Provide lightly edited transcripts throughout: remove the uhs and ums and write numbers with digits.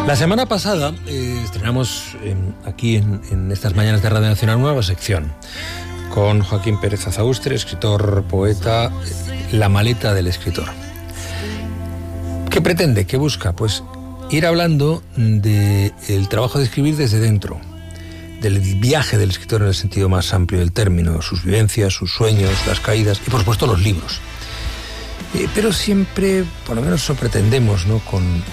La semana pasada estrenamos aquí en estas mañanas de Radio Nacional una nueva sección con Joaquín Pérez Azaustre, escritor, poeta, La maleta del escritor. ¿Qué pretende? ¿Qué busca? Pues ir hablando del trabajo de escribir desde dentro, del viaje del escritor en el sentido más amplio del término, sus vivencias, sus sueños, las caídas y por supuesto los libros. Pero siempre, por lo menos eso pretendemos, ¿no? Con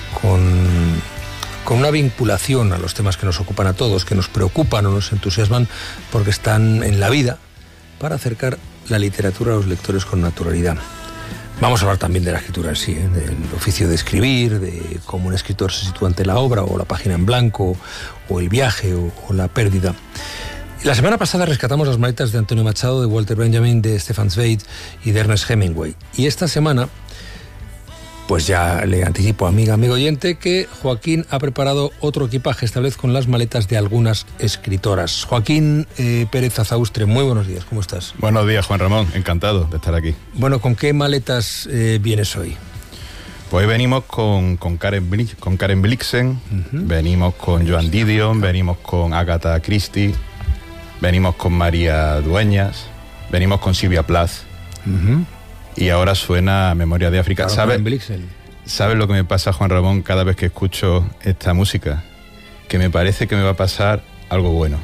una vinculación a los temas que nos ocupan a todos, que nos preocupan o nos entusiasman porque están en la vida, para acercar la literatura a los lectores con naturalidad. Vamos a hablar también de la escritura en sí, del oficio de escribir, de cómo un escritor se sitúa ante la obra, o la página en blanco, o el viaje, o la pérdida. La semana pasada rescatamos las maletas de Antonio Machado, de Walter Benjamin, de Stefan Zweig y de Ernest Hemingway. Y esta semana, pues ya le anticipo, amigo oyente, que Joaquín ha preparado otro equipaje, esta vez con las maletas de algunas escritoras. Joaquín Pérez Azaustre, muy buenos días, ¿cómo estás? Buenos días, Juan Ramón, encantado de estar aquí. Bueno, ¿con qué maletas vienes hoy? Pues hoy venimos con Karen Blixen, venimos con Joan Didion, venimos con Agatha Christie, venimos con María Dueñas, venimos con Silvia Plath. Y ahora suena Memoria de África. Claro, ¿Sabes lo que me pasa, Juan Ramón, cada vez que escucho esta música? Que me parece que me va a pasar algo bueno.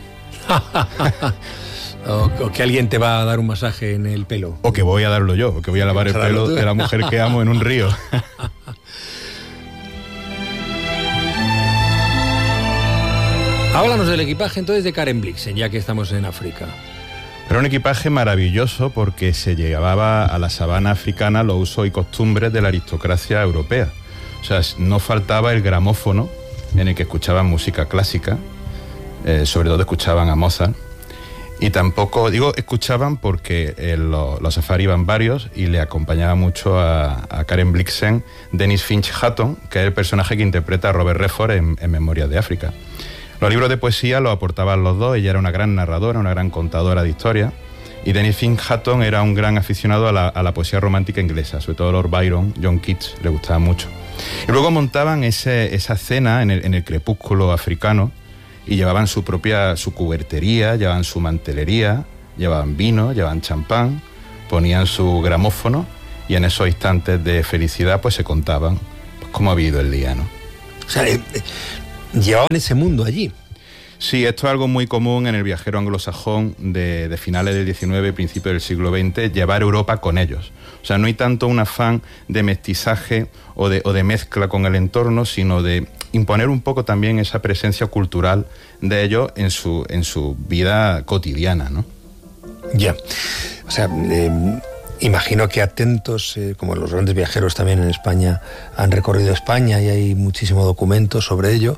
O que alguien te va a dar un masaje en el pelo. O que voy a darlo yo, o que voy a lavar el pelo de la mujer que amo en un río. Háblanos del equipaje entonces de Karen Blixen, ya que estamos en África. Era un equipaje maravilloso porque se llevaba a la sabana africana los usos y costumbres de la aristocracia europea. O sea, no faltaba el gramófono en el que escuchaban música clásica, sobre todo escuchaban a Mozart, y tampoco, digo, escuchaban porque los safaris iban varios y le acompañaba mucho a Karen Blixen Dennis Finch Hatton, que es el personaje que interpreta a Robert Redford en Memorias de África. Los libros de poesía los aportaban los dos. Ella era una gran narradora, una gran contadora de historias, y Dennis Finch Hatton era un gran aficionado a la poesía romántica inglesa, sobre todo Lord Byron, John Keats, le gustaba mucho. Y luego montaban esa escena en el crepúsculo africano y llevaban su cubertería, llevaban su mantelería, llevaban vino, llevaban champán, ponían su gramófono y en esos instantes de felicidad pues se contaban pues, cómo ha vivido el día, ¿no? O sea, llevaban ese mundo allí. Sí, esto es algo muy común en el viajero anglosajón de finales del XIX y principios del siglo XX, llevar Europa con ellos. O sea, no hay tanto un afán de mestizaje o de mezcla con el entorno, sino de imponer un poco también esa presencia cultural de ellos en su vida cotidiana, ¿no? Ya. O sea, imagino que atentos, como los grandes viajeros también en España han recorrido España y hay muchísimo documento sobre ello,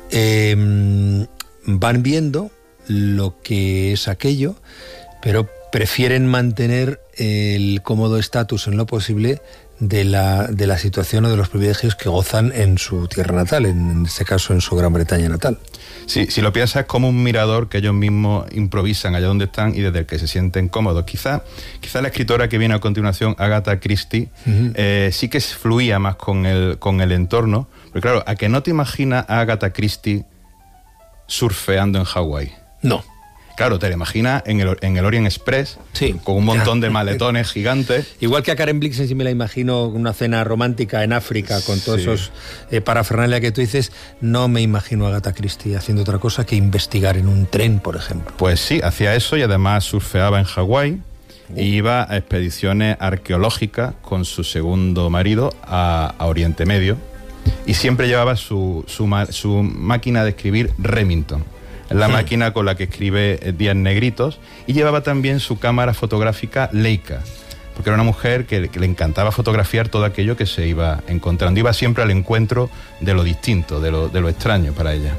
van viendo lo que es aquello, pero prefieren mantener el cómodo estatus en lo posible de la situación o de los privilegios que gozan en su tierra natal, en este caso en su Gran Bretaña natal. Sí, si lo piensas, es como un mirador que ellos mismos improvisan allá donde están y desde el que se sienten cómodos. Quizá la escritora que viene a continuación, Agatha Christie, sí que fluía más con el entorno. Pero claro, ¿a que no te imaginas a Agatha Christie surfeando en Hawái? No. Claro, te la imaginas en el Orient Express, sí, con un montón de maletones gigantes. Igual que a Karen Blixen, sí me la imagino una cena romántica en África con todos esos parafernalia que tú dices. No me imagino a Agatha Christie haciendo otra cosa que investigar en un tren, por ejemplo. Pues sí, hacía eso y además surfeaba en Hawái y iba a expediciones arqueológicas con su segundo marido a Oriente Medio, y siempre llevaba su máquina de escribir Remington. Es la máquina con la que escribe Días Negritos, y llevaba también su cámara fotográfica Leica, porque era una mujer que le encantaba fotografiar todo aquello que se iba encontrando. Iba siempre al encuentro de lo distinto, de lo extraño para ella.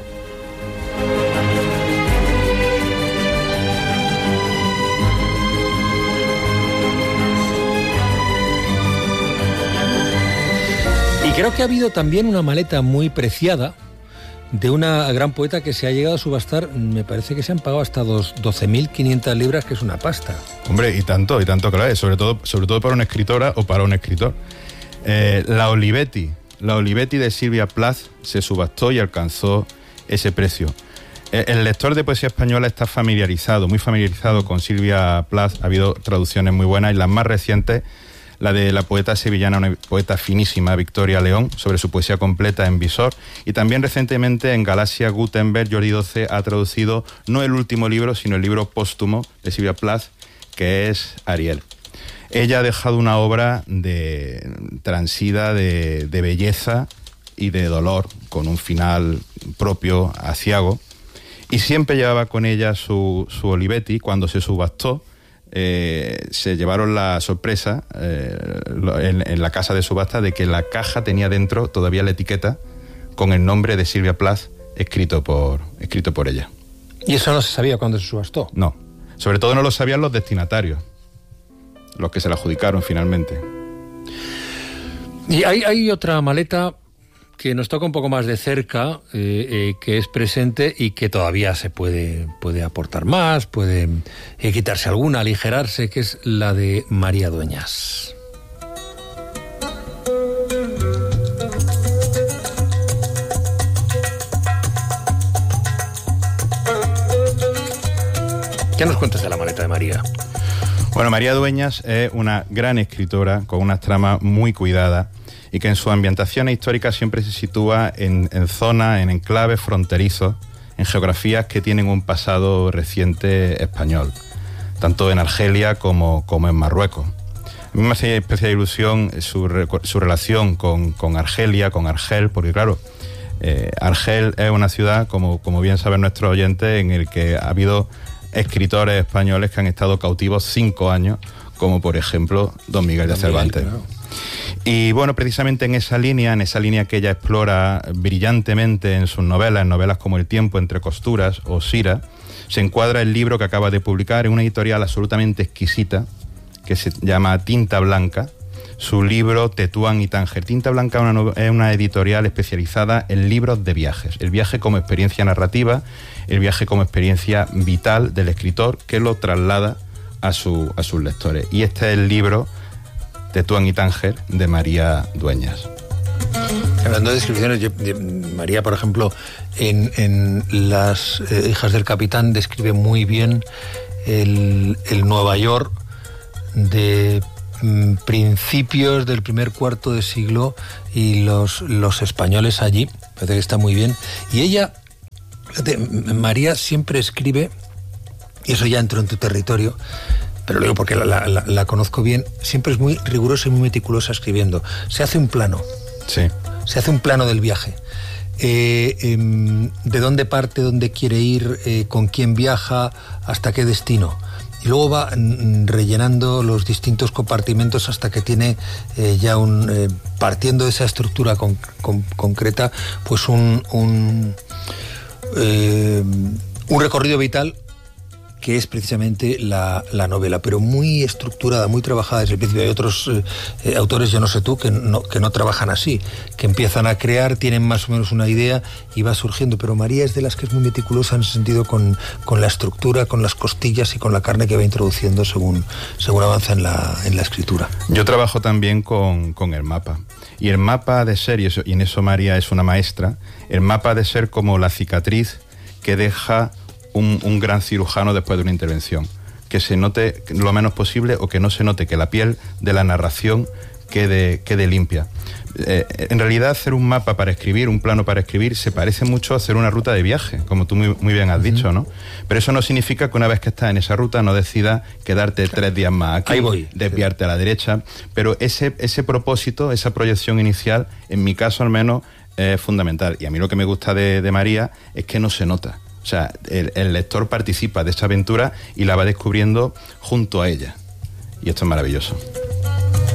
Y creo que ha habido también una maleta muy preciada de una gran poeta que se ha llegado a subastar, me parece que se han pagado hasta 12.500 libras, que es una pasta. Hombre, y tanto, claro, sobre todo para una escritora o para un escritor. La Olivetti La Olivetti de Silvia Plath se subastó y alcanzó ese precio. El lector de poesía española está muy familiarizado con Silvia Plath. Ha habido traducciones muy buenas y las más recientes, la de la poeta sevillana, una poeta finísima, Victoria León, sobre su poesía completa en Visor. Y también recientemente en Galaxia Gutenberg, Jordi Doce ha traducido no el último libro, sino el libro póstumo de Silvia Plath, que es Ariel. Ella ha dejado una obra transida de belleza y de dolor, con un final propio, aciago, y siempre llevaba con ella su Olivetti. Cuando se subastó, se llevaron la sorpresa en la casa de subasta de que la caja tenía dentro todavía la etiqueta con el nombre de Silvia Plath escrito por ella. ¿Y eso no se sabía cuando se subastó? No, sobre todo no lo sabían los destinatarios, los que se la adjudicaron finalmente. Y hay otra maleta que nos toca un poco más de cerca, que es presente y que todavía se puede aportar más, puede quitarse alguna, aligerarse, que es la de María Dueñas. ¿Qué nos cuentas de la maleta de María? Bueno, María Dueñas es una gran escritora con unas tramas muy cuidadas y que en sus ambientaciones históricas siempre se sitúa en zonas, en enclaves fronterizos, en geografías que tienen un pasado reciente español, tanto en Argelia como en Marruecos. A mí me hace especial ilusión su relación con Argelia, con Argel, porque claro, Argel es una ciudad, como bien saben nuestros oyentes, en el que ha habido escritores españoles que han estado cautivos 5 años, como por ejemplo Don Miguel de Cervantes. Claro. Y bueno, precisamente en esa línea que ella explora brillantemente en sus novelas como El tiempo entre costuras o Sira, se encuadra el libro que acaba de publicar en una editorial absolutamente exquisita que se llama Tinta Blanca, su libro Tetuán y Tánger. Tinta Blanca es una editorial especializada en libros de viajes, el viaje como experiencia narrativa, el viaje como experiencia vital del escritor que lo traslada a sus lectores. Y este es el libro Tetuán y Tánger de María Dueñas. Hablando de descripciones, María, por ejemplo, en Las hijas del capitán describe muy bien el Nueva York de principios del primer cuarto de siglo y los españoles allí, parece que está muy bien. Y ella, fíjate, María siempre escribe, y eso ya entró en tu territorio, pero lo digo porque la conozco bien, siempre es muy rigurosa y muy meticulosa escribiendo. Se hace un plano. Sí. Se hace un plano del viaje. De dónde parte, dónde quiere ir, con quién viaja, hasta qué destino. Y luego va rellenando los distintos compartimentos hasta que tiene ya partiendo de esa estructura concreta, pues un recorrido vital que es precisamente la novela, pero muy estructurada, muy trabajada desde el principio. Hay otros autores, yo no sé tú, que no trabajan así, que empiezan a crear, tienen más o menos una idea y va surgiendo, pero María es de las que es muy meticulosa en ese sentido con la estructura, con las costillas y con la carne que va introduciendo según avanza en la escritura. Yo trabajo también con el mapa, y el mapa ha de ser, y en eso María es una maestra, el mapa ha de ser como la cicatriz que deja un gran cirujano después de una intervención, que se note lo menos posible o que no se note, que la piel de la narración quede limpia. En realidad, hacer un mapa para escribir, un plano para escribir, se parece mucho a hacer una ruta de viaje, como tú muy bien has dicho, ¿no? Pero eso no significa que una vez que estás en esa ruta no decidas quedarte 3 días más aquí, ahí voy, desviarte a la derecha, pero ese propósito, esa proyección inicial, en mi caso al menos, es fundamental. Y a mí lo que me gusta de María es que no se nota. O sea, el lector participa de esa aventura y la va descubriendo junto a ella. Y esto es maravilloso.